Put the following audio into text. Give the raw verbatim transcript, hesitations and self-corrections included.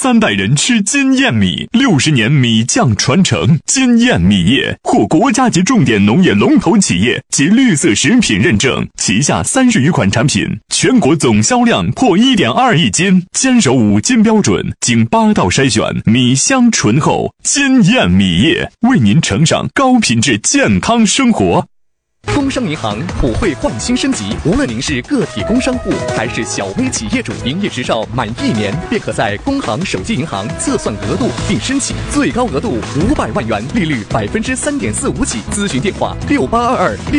三代人吃金燕米，六十年米酱传承。金燕米业获国家级重点农业龙头企业及绿色食品认证，旗下三十余款产品，全国总销量破 一点二亿斤，坚守五金标准，经八道筛选，米香醇厚。金燕米业为您呈上高品质健康生活。 工商银行普惠焕新升级，无论您是个体工商户还是小微企业主，营业执照满一年便可在工行手机银行测算额度并申请，最高额度五百万元，利率百分之三点四五起。咨询电话：六八二二六。